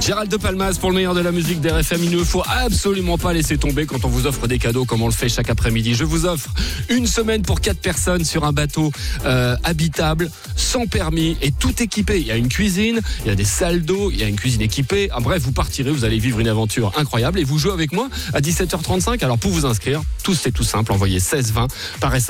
Gérald de Palmas pour le meilleur de la musique d'RFM. Il ne faut absolument pas laisser tomber quand on vous offre des cadeaux comme on le fait chaque après-midi. Je vous offre une semaine pour 4 personnes sur un bateau habitable, sans permis et tout équipé. Il y a une cuisine, il y a des salles d'eau, il y a une cuisine équipée. En bref, vous partirez, vous allez vivre une aventure incroyable et vous jouez avec moi à 17h35. Alors pour vous inscrire, c'est tout simple, envoyez 16 20 par SMS.